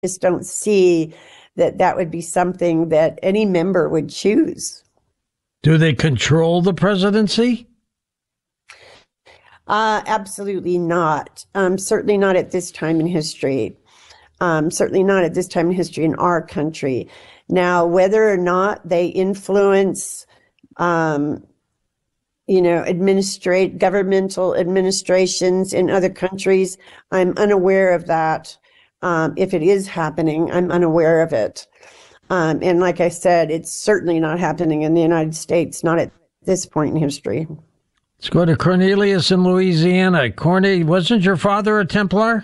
just don't see that that would be something that any member would choose. Do they control the presidency? Absolutely not. Certainly not at this time in history. Certainly not at this time in history in our country. Now, whether or not they influence, governmental administrations in other countries, I'm unaware of that. If it is happening, I'm unaware of it. And like I said, it's certainly not happening in the United States, not at this point in history. Let's go to Cornelius in Louisiana. Corny, wasn't your father a Templar?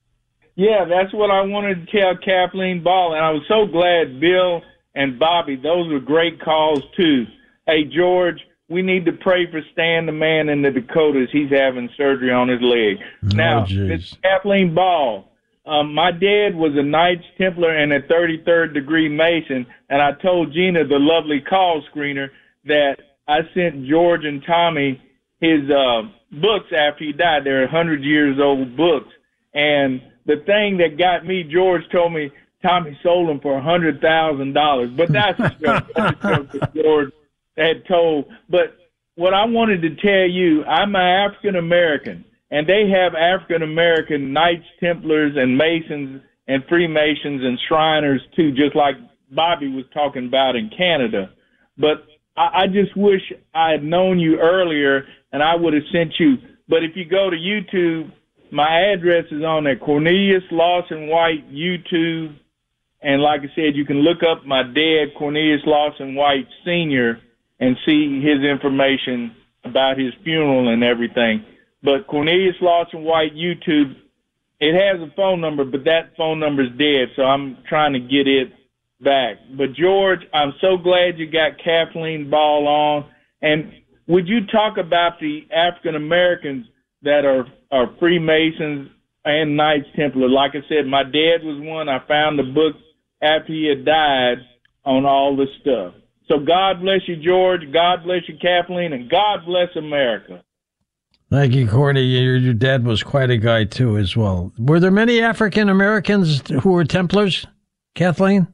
Yeah, that's what I wanted to tell Kathleen Ball, and I was so glad Bill and Bobby, those were great calls too. Hey, George, we need to pray for Stan the man in the Dakotas. He's having surgery on his leg. Now, Miss Kathleen Ball, my dad was a Knights Templar and a 33rd degree Mason, and I told Gina, the lovely call screener, that I sent George and Tommy his books after he died. They're 100 years old books. And the thing that got me, George told me Tommy sold them for $100,000. But that's a joke. That's a joke that George had told. But what I wanted to tell you, I'm an African American, and they have African American Knights Templars and Masons and Freemasons and Shriners too, just like Bobby was talking about in Canada. But I just wish I had known you earlier, and I would have sent you. But if you go to YouTube, my address is on there, Cornelius Lawson White YouTube. And like I said, you can look up my dad, Cornelius Lawson White Sr., and see his information about his funeral and everything. But Cornelius Lawson White YouTube, it has a phone number, but that phone number is dead, so I'm trying to get it back. But George, I'm so glad you got Kathleen Ball on. And would you talk about the African Americans that are Freemasons and Knights Templar? Like I said, my dad was one. I found the book after he had died on all this stuff. So God bless you, George. God bless you, Kathleen, and God bless America. Thank you, Corny. Your dad was quite a guy too, as well. Were there many African Americans who were Templars, Kathleen?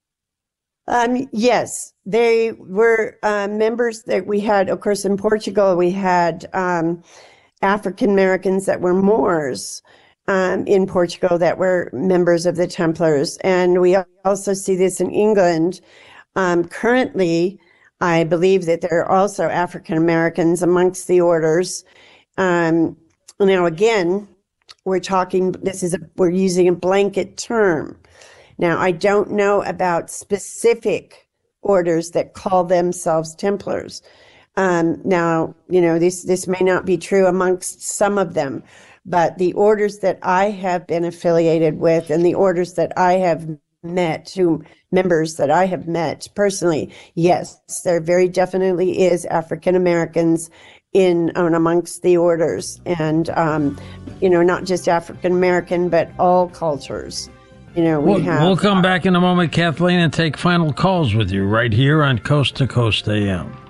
Yes, they were members that we had. Of course, in Portugal, we had African Americans that were Moors in Portugal that were members of the Templars. And we also see this in England. Currently, I believe that there are also African Americans amongst the orders. Now, again, we're using a blanket term. Now, I don't know about specific orders that call themselves Templars. Now, this may not be true amongst some of them, but the orders that I have been affiliated with and the orders that I have met, members that I have met personally, yes, there very definitely is African Americans in amongst the orders, and not just African American, but all cultures. We'll come back in a moment, Kathleen, and take final calls with you right here on Coast to Coast AM.